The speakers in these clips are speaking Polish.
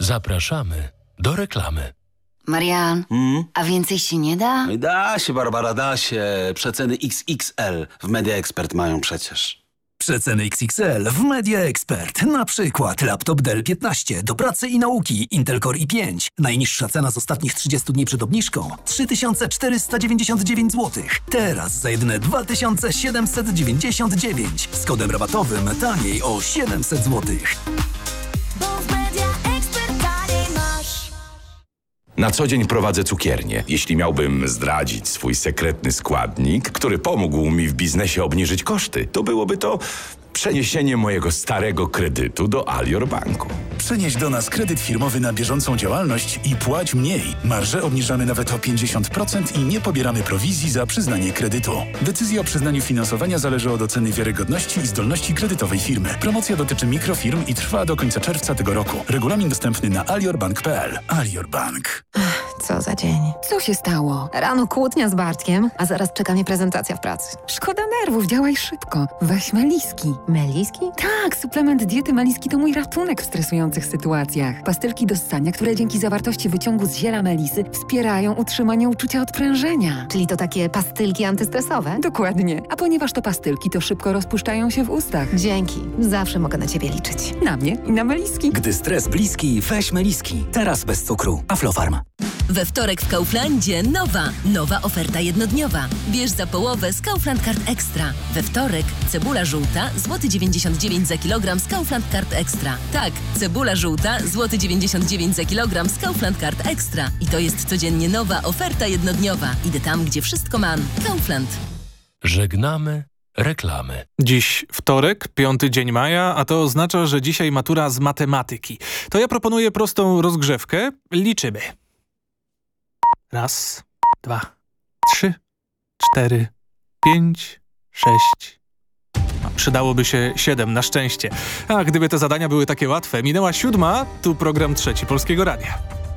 Zapraszamy do reklamy. Marian, a więcej się nie da? Da się, Barbara, da się. Przeceny XXL w Media Expert mają przecież. Przeceny XXL w Media Expert. Na przykład laptop Dell 15 do pracy i nauki Intel Core i5. Najniższa cena z ostatnich 30 dni przed obniżką 3499 zł. Teraz za jedyne 2799. Z kodem rabatowym taniej o 700 zł. Na co dzień prowadzę cukiernię. Jeśli miałbym zdradzić swój sekretny składnik, który pomógł mi w biznesie obniżyć koszty, to byłoby to przeniesienie mojego starego kredytu do Alior Banku. Przenieś do nas kredyt firmowy na bieżącą działalność i płać mniej. Marżę obniżamy nawet o 50% i nie pobieramy prowizji za przyznanie kredytu. Decyzja o przyznaniu finansowania zależy od oceny wiarygodności i zdolności kredytowej firmy. Promocja dotyczy mikrofirm i trwa do końca czerwca tego roku. Regulamin dostępny na aliorbank.pl. Alior Bank. Co za dzień. Co się stało? Rano kłótnia z Bartkiem, a zaraz czeka mnie prezentacja w pracy. Szkoda nerwów, działaj szybko. Weź Meliski. Meliski? Tak, suplement diety Meliski to mój ratunek w stresujących sytuacjach. Pastylki do ssania, które dzięki zawartości wyciągu z ziela melisy wspierają utrzymanie uczucia odprężenia. Czyli to takie pastylki antystresowe? Dokładnie. A ponieważ to pastylki, to szybko rozpuszczają się w ustach. Dzięki. Zawsze mogę na ciebie liczyć. Na mnie i na Meliski. Gdy stres bliski, weź Meliski. Teraz bez cukru. Aflofarm. We wtorek w Kauflandzie nowa oferta jednodniowa. Bierz za połowę z Kaufland Card Extra. We wtorek cebula żółta, złoty 99 za kilogram z Kaufland Card Extra. Tak, cebula żółta, złoty 99 za kilogram z Kaufland Card Extra. I to jest codziennie nowa oferta jednodniowa. Idę tam, gdzie wszystko mam. Kaufland. Żegnamy reklamy. Dziś wtorek, 5 dzień maja, a to oznacza, że dzisiaj matura z matematyki. To ja proponuję prostą rozgrzewkę. Liczymy. 1, 2, 3, 4, 5, 6. Przydałoby się 7 na szczęście. A gdyby te zadania były takie łatwe. Minęła 7, tu program 3 Polskiego Radia.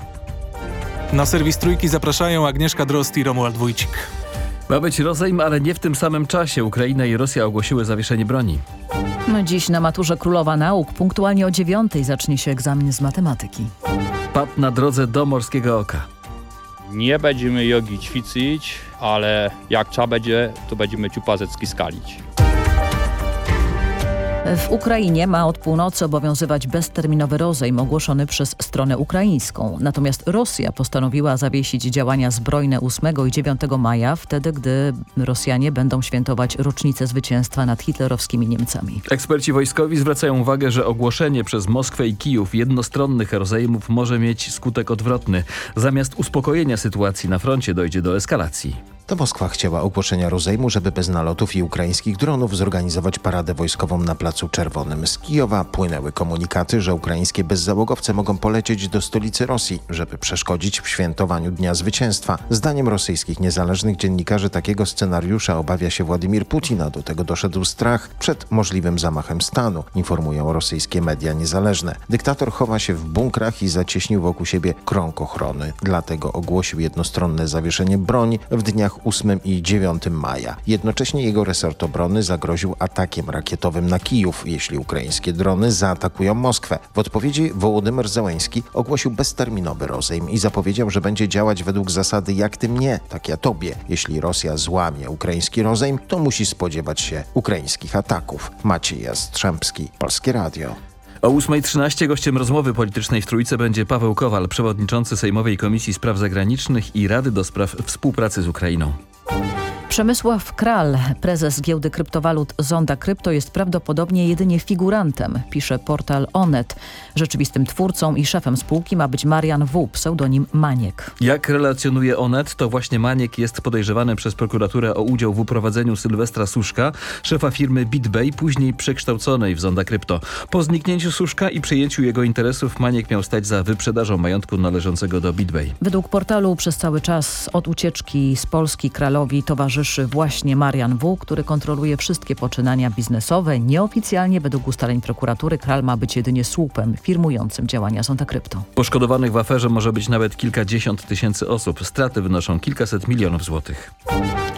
Na serwis Trójki zapraszają Agnieszka Drozd i Romuald Wójcik. Ma być rozejm, ale nie w tym samym czasie. Ukraina i Rosja ogłosiły zawieszenie broni. Dziś na maturze Królowa Nauk punktualnie o 9:00 zacznie się egzamin z matematyki. Pad na drodze do Morskiego Oka. Nie będziemy jogi ćwiczyć, ale jak trzeba będzie, to będziemy ciupazecki skalić. W Ukrainie ma od północy obowiązywać bezterminowy rozejm ogłoszony przez stronę ukraińską. Natomiast Rosja postanowiła zawiesić działania zbrojne 8 i 9 maja, wtedy gdy Rosjanie będą świętować rocznicę zwycięstwa nad hitlerowskimi Niemcami. Eksperci wojskowi zwracają uwagę, że ogłoszenie przez Moskwę i Kijów jednostronnych rozejmów może mieć skutek odwrotny. Zamiast uspokojenia sytuacji na froncie dojdzie do eskalacji. To Moskwa chciała ogłoszenia rozejmu, żeby bez nalotów i ukraińskich dronów zorganizować paradę wojskową na Placu Czerwonym. Z Kijowa płynęły komunikaty, że ukraińskie bezzałogowce mogą polecieć do stolicy Rosji, żeby przeszkodzić w świętowaniu Dnia Zwycięstwa. Zdaniem rosyjskich niezależnych dziennikarzy takiego scenariusza obawia się Władimir Putin, a do tego doszedł strach przed możliwym zamachem stanu, informują rosyjskie media niezależne. Dyktator chowa się w bunkrach i zacieśnił wokół siebie krąg ochrony. Dlatego ogłosił jednostronne zawieszenie broni w dniach 8 i 9 maja. Jednocześnie jego resort obrony zagroził atakiem rakietowym na Kijów, jeśli ukraińskie drony zaatakują Moskwę. W odpowiedzi Wołodymyr Zełenski ogłosił bezterminowy rozejm i zapowiedział, że będzie działać według zasady jak ty mnie, tak ja tobie. Jeśli Rosja złamie ukraiński rozejm, to musi spodziewać się ukraińskich ataków. Maciej Jastrzębski, Polskie Radio. O 8:13 gościem rozmowy politycznej w Trójce będzie Paweł Kowal, przewodniczący Sejmowej Komisji Spraw Zagranicznych i Rady do Spraw Współpracy z Ukrainą. Przemysław Kral, prezes giełdy kryptowalut Zonda Krypto, jest prawdopodobnie jedynie figurantem, pisze portal Onet. Rzeczywistym twórcą i szefem spółki ma być Marian W., pseudonim Maniek. Jak relacjonuje Onet, to właśnie Maniek jest podejrzewany przez prokuraturę o udział w uprowadzeniu Sylwestra Suszka, szefa firmy BitBay, później przekształconej w Zonda Krypto. Po zniknięciu Suszka i przejęciu jego interesów Maniek miał stać za wyprzedażą majątku należącego do BitBay. Według portalu przez cały czas od ucieczki z Polski Kralowi towarzyszy właśnie Marian W., który kontroluje wszystkie poczynania biznesowe. Nieoficjalnie według ustaleń prokuratury Kral ma być jedynie słupem firmującym działania Zonda Krypto. Poszkodowanych w aferze może być nawet kilkadziesiąt tysięcy osób. Straty wynoszą kilkaset milionów złotych.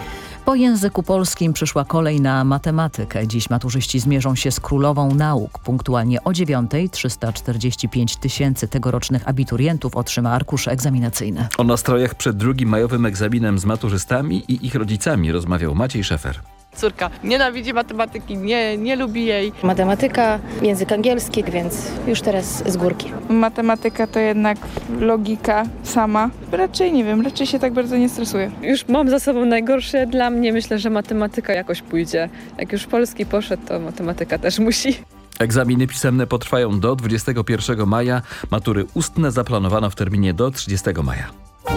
Po języku polskim przyszła kolej na matematykę. Dziś maturzyści zmierzą się z królową nauk. Punktualnie o 9:00 345 000 tegorocznych abiturientów otrzyma arkusze egzaminacyjne. O nastrojach przed drugim majowym egzaminem z maturzystami i ich rodzicami rozmawiał Maciej Szefer. Córka nienawidzi matematyki, nie lubi jej. Matematyka, język angielski, więc już teraz z górki. Matematyka to jednak logika sama. Raczej nie wiem, raczej się tak bardzo nie stresuję. Już mam za sobą najgorsze dla mnie. Myślę, że matematyka jakoś pójdzie. Jak już polski poszedł, to matematyka też musi. Egzaminy pisemne potrwają do 21 maja. Matury ustne zaplanowano w terminie do 30 maja.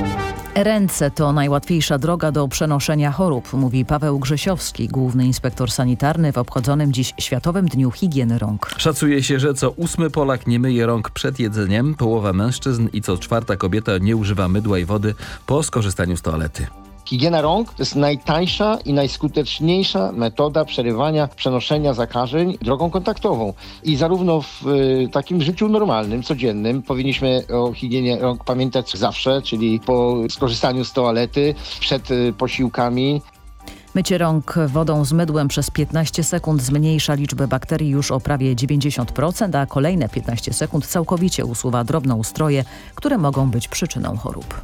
Ręce to najłatwiejsza droga do przenoszenia chorób, mówi Paweł Grzesiowski, główny inspektor sanitarny w obchodzonym dziś Światowym Dniu Higieny Rąk. Szacuje się, że co 8 Polak nie myje rąk przed jedzeniem, połowa mężczyzn i co 4 kobieta nie używa mydła i wody po skorzystaniu z toalety. Higiena rąk to jest najtańsza i najskuteczniejsza metoda przerywania przenoszenia zakażeń drogą kontaktową. I zarówno w takim życiu normalnym, codziennym powinniśmy o higienie rąk pamiętać zawsze, czyli po skorzystaniu z toalety, przed posiłkami. Mycie rąk wodą z mydłem przez 15 sekund zmniejsza liczbę bakterii już o prawie 90%, a kolejne 15 sekund całkowicie usuwa drobnoustroje, które mogą być przyczyną chorób.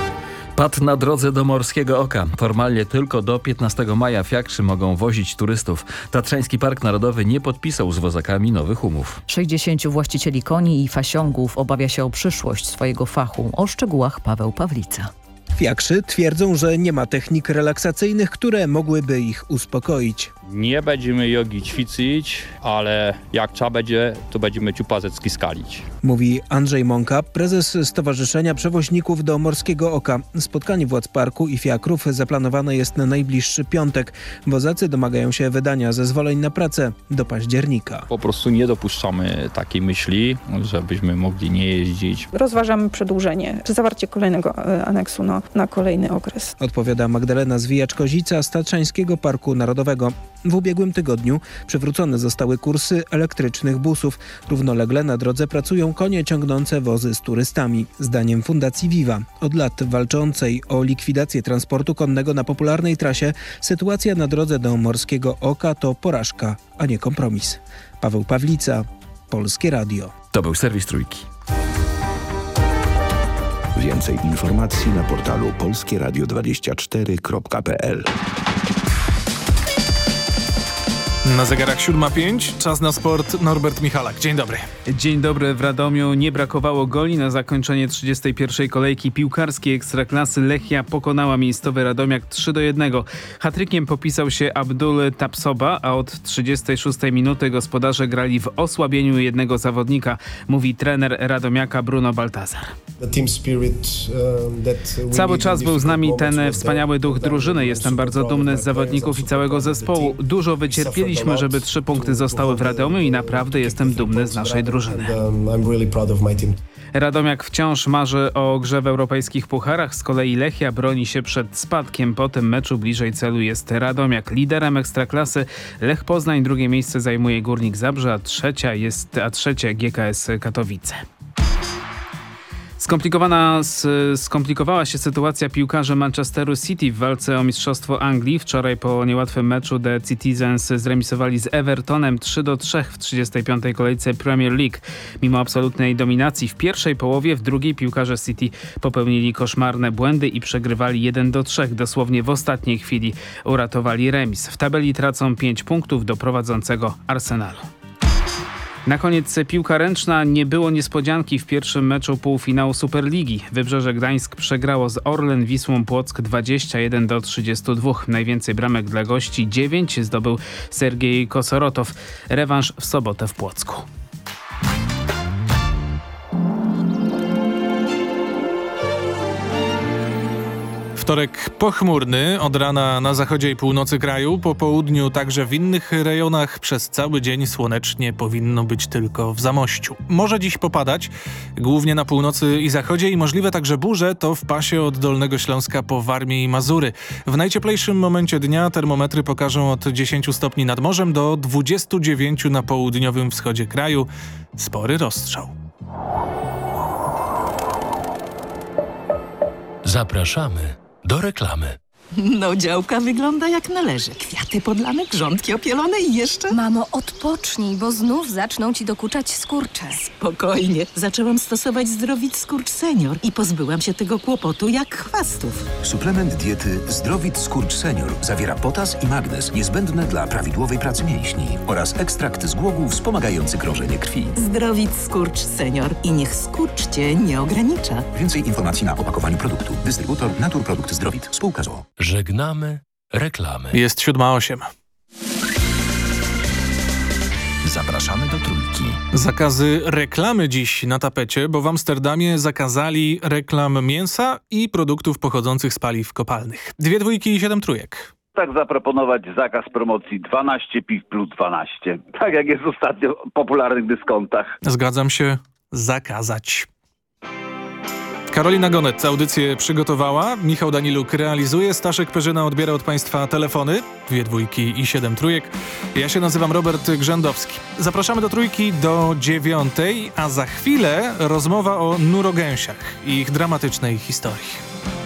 Pad na drodze do Morskiego Oka. Formalnie tylko do 15 maja fiakrzy mogą wozić turystów. Tatrzański Park Narodowy nie podpisał z wozakami nowych umów. 60 właścicieli koni i fasiągów obawia się o przyszłość swojego fachu. O szczegółach Paweł Pawlica. Fiakrzy twierdzą, że nie ma technik relaksacyjnych, które mogłyby ich uspokoić. Nie będziemy jogi ćwiczyć, ale jak trzeba będzie, to będziemy ciupazecki skalić. Mówi Andrzej Mąka, prezes Stowarzyszenia Przewoźników do Morskiego Oka. Spotkanie władz parku i fiakrów zaplanowane jest na najbliższy piątek. Wozacy domagają się wydania zezwoleń na pracę do października. Po prostu nie dopuszczamy takiej myśli, żebyśmy mogli nie jeździć. Rozważamy przedłużenie, czy zawarcie kolejnego aneksu na kolejny okres. Odpowiada Magdalena Zwijacz-Kozica z Tatrzańskiego Parku Narodowego. W ubiegłym tygodniu przywrócone zostały kursy elektrycznych busów. Równolegle na drodze pracują konie ciągnące wozy z turystami. Zdaniem Fundacji Viva, od lat walczącej o likwidację transportu konnego na popularnej trasie, sytuacja na drodze do Morskiego Oka to porażka, a nie kompromis. Paweł Pawlica, Polskie Radio. To był serwis Trójki. Więcej informacji na portalu polskieradio24.pl. Na zegarach 7:05, czas na sport. Norbert Michalak. Dzień dobry. Dzień dobry. W Radomiu nie brakowało goli na zakończenie 31. kolejki piłkarskiej Ekstraklasy. Lechia pokonała miejscowy Radomiak 3-1. Hatrykiem popisał się Abdul Tapsoba, a od 36 minuty gospodarze grali w osłabieniu jednego zawodnika, mówi trener Radomiaka Bruno Baltazar. Cały czas był z nami ten wspaniały duch drużyny. Jestem bardzo dumny z zawodników i całego zespołu. Dużo wycierpieliśmy, żeby 3 punkty zostały w Radomiu i naprawdę jestem dumny z naszej drużyny. Radomiak wciąż marzy o grze w europejskich pucharach, z kolei Lechia broni się przed spadkiem. Po tym meczu bliżej celu jest Radomiak. Liderem Ekstraklasy Lech Poznań, drugie miejsce zajmuje Górnik Zabrze, a trzecie GKS Katowice. Skomplikowała się sytuacja piłkarzy Manchesteru City w walce o Mistrzostwo Anglii. Wczoraj po niełatwym meczu The Citizens zremisowali z Evertonem 3-3 w 35. kolejce Premier League. Mimo absolutnej dominacji w pierwszej połowie, w drugiej piłkarze City popełnili koszmarne błędy i przegrywali 1-3. Dosłownie w ostatniej chwili uratowali remis. W tabeli tracą 5 punktów do prowadzącego Arsenalu. Na koniec piłka ręczna. Nie było niespodzianki w pierwszym meczu półfinału Superligi. Wybrzeże Gdańsk przegrało z Orlen Wisłą Płock 21-32. Najwięcej bramek dla gości 9 zdobył Sergiej Kosorotow. Rewanż w sobotę w Płocku. Wtorek pochmurny, od rana na zachodzie i północy kraju, po południu także w innych rejonach. Przez cały dzień słonecznie powinno być tylko w Zamościu. Może dziś popadać, głównie na północy i zachodzie i możliwe także burze, to w pasie od Dolnego Śląska po Warmię i Mazury. W najcieplejszym momencie dnia termometry pokażą od 10 stopni nad morzem do 29 na południowym wschodzie kraju. Spory rozstrzał. Zapraszamy do reklamy. No, działka wygląda jak należy. Kwiaty podlane, grządki opielone i jeszcze... Mamo, odpocznij, bo znów zaczną ci dokuczać skurcze. Spokojnie. Zaczęłam stosować Zdrowit Skurcz Senior i pozbyłam się tego kłopotu jak chwastów. Suplement diety Zdrowit Skurcz Senior zawiera potas i magnez niezbędne dla prawidłowej pracy mięśni oraz ekstrakt z głogów wspomagający krążenie krwi. Zdrowit Skurcz Senior i niech skurcz cię nie ogranicza. Więcej informacji na opakowaniu produktu. Dystrybutor Naturprodukt Zdrowit. Spółka z o.o. Żegnamy reklamy. Jest 7:08. Zapraszamy do Trójki. Zakazy reklamy dziś na tapecie, bo w Amsterdamie zakazali reklam mięsa i produktów pochodzących z paliw kopalnych. 2 dwójki i 7 trójek. Tak zaproponować zakaz promocji 12 piw plus 12. Tak jak jest ostatnio w popularnych dyskontach. Zgadzam się, zakazać. Karolina Gonet audycję przygotowała, Michał Daniluk realizuje, Staszek Perzyna odbiera od Państwa telefony, 2 dwójki i 7 trójek. Ja się nazywam Robert Grzędowski. Zapraszamy do Trójki do 9:00, a za chwilę rozmowa o nurogęsiach i ich dramatycznej historii.